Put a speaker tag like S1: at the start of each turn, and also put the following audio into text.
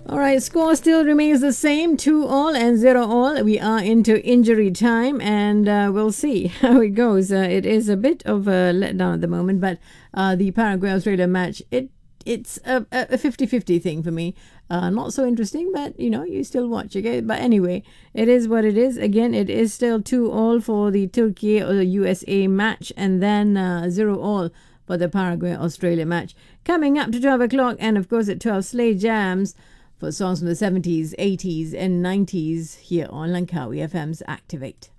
S1: All right, score still remains the same, 2-all and 0-all. We are into injury time, and we'll see how it goes. It is a bit of a letdown at the moment, but the Paraguay-Australia match, it's a 50-50 thing for me. Not so interesting, but you still watch, okay? But anyway, it is what it is. Again, it is still 2-all for the Turkey or the USA match, and then 0-all for the Paraguay-Australia match. Coming up to 12 o'clock, and of course at 12, Slay Jams for songs from the 70s, 80s, and 90s here on Langkawi FM's Activate.